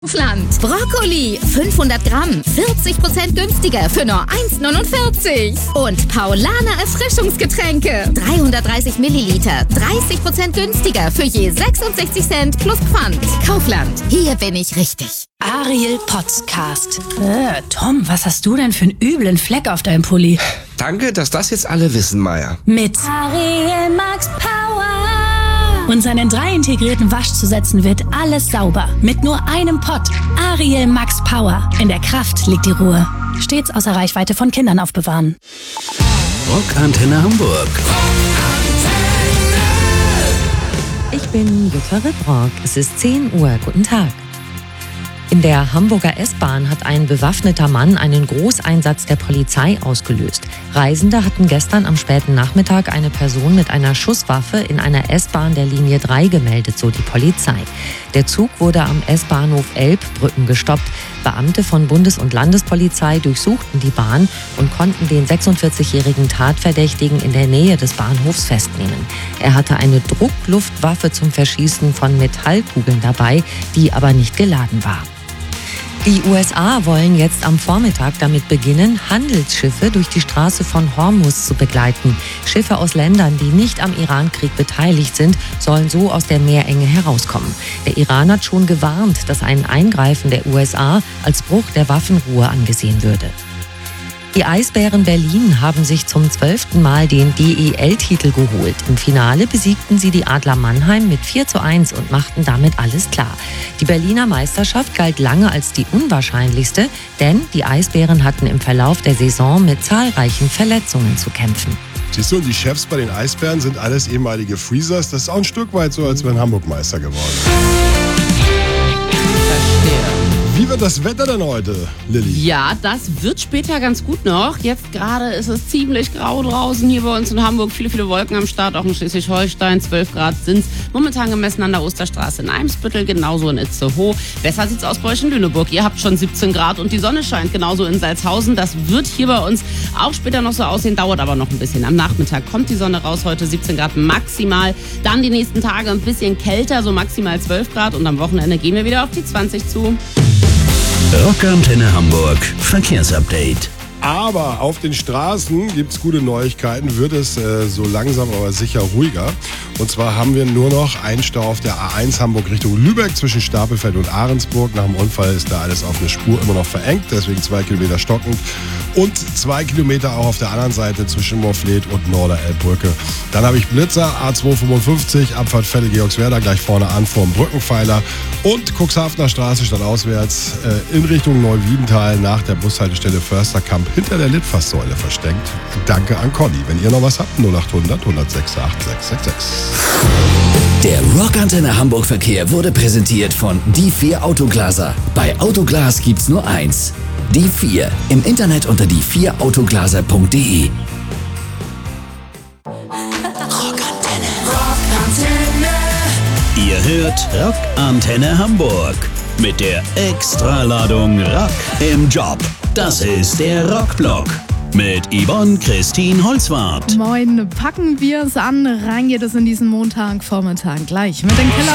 Kaufland. Brokkoli 500 Gramm, 40% günstiger für nur 1,49. Und Paulaner Erfrischungsgetränke, 330 Milliliter, 30% günstiger für je 66 Cent plus Pfand. Kaufland, hier bin ich richtig. Ariel Podcast. Tom, was hast du denn für einen üblen Fleck auf deinem Pulli? Danke, dass das jetzt alle wissen, Maya. Mit Ariel Max Power. uns an den 3 integrierten Waschzusätzen wird alles sauber. Mit nur einem Pott. Ariel Max Power. In der Kraft liegt die Ruhe. Stets außer Reichweite von Kindern aufbewahren. Rockantenne Hamburg. Ich bin Jutta Ribrock. Es ist 10 Uhr. Guten Tag. In der Hamburger S-Bahn hat ein bewaffneter Mann einen Großeinsatz der Polizei ausgelöst. Reisende hatten gestern am späten Nachmittag eine Person mit einer Schusswaffe in einer S-Bahn der Linie 3 gemeldet, so die Polizei. Der Zug wurde am S-Bahnhof Elbbrücken gestoppt. Beamte von Bundes- und Landespolizei durchsuchten die Bahn und konnten den 46-jährigen Tatverdächtigen in der Nähe des Bahnhofs festnehmen. Er hatte eine Druckluftwaffe zum Verschießen von Metallkugeln dabei, die aber nicht geladen war. Die USA wollen jetzt am Vormittag damit beginnen, Handelsschiffe durch die Straße von Hormuz zu begleiten. Schiffe aus Ländern, die nicht am Irankrieg beteiligt sind, sollen so aus der Meerenge herauskommen. Der Iran hat schon gewarnt, dass ein Eingreifen der USA als Bruch der Waffenruhe angesehen würde. Die Eisbären Berlin haben sich zum 12. Mal den DEL-Titel geholt. Im Finale besiegten sie die Adler Mannheim mit 4:1 und machten damit alles klar. Die Berliner Meisterschaft galt lange als die unwahrscheinlichste, denn die Eisbären hatten im Verlauf der Saison mit zahlreichen Verletzungen zu kämpfen. Siehst du, und die Chefs bei den Eisbären sind alles ehemalige Freezers. Das ist auch ein Stück weit so, als wären Hamburg Meister geworden. Wie wird das Wetter denn heute, Lilly? Ja, das wird später ganz gut noch. Jetzt gerade ist es ziemlich grau draußen hier bei uns in Hamburg. Viele Wolken am Start, auch in Schleswig-Holstein. 12 Grad sind es momentan gemessen an der Osterstraße in Eimsbüttel, genauso in Itzehoe. Besser sieht's aus bei euch in Lüneburg. Ihr habt schon 17 Grad und die Sonne scheint genauso in Salzhausen. Das wird hier bei uns auch später noch so aussehen, dauert aber noch ein bisschen. Am Nachmittag kommt die Sonne raus, heute 17 Grad maximal. Dann die nächsten Tage ein bisschen kälter, so maximal 12 Grad. Und am Wochenende gehen wir wieder auf die 20 zu. Rockantenne Hamburg. Verkehrsupdate. Aber auf den Straßen gibt es gute Neuigkeiten, wird es so langsam aber sicher ruhiger. Und zwar haben wir nur noch einen Stau auf der A1 Hamburg Richtung Lübeck zwischen Stapelfeld und Ahrensburg. Nach dem Unfall ist da alles auf eine Spur immer noch verengt, deswegen 2 Kilometer stockend. Und 2 Kilometer auch auf der anderen Seite zwischen Morfleet und Norderelbbrücke. Dann habe ich Blitzer, A255, Abfahrt Vettel-Georgswerda, gleich vorne an vorm Brückenpfeiler. Und Cuxhavener Straße stadtauswärts in Richtung Neuwiedental nach der Bushaltestelle Försterkamp hinter der Litfaßsäule versteckt. Danke an Conny. Wenn ihr noch was habt, 0800 106 8666. Der Rockantenne Hamburg Verkehr wurde präsentiert von Die 4 Autoglaser. Bei Autoglas gibt's nur eins. Die 4. Im Internet unter die4autoglaser.de. Rockantenne. Ihr hört Rockantenne Hamburg mit der Extraladung Rock im Job. Das ist der Rockblock mit Yvonne Christine Holzwarth. Moin, packen wir es an. Rein geht es in diesen Montagvormittag gleich mit den Killer.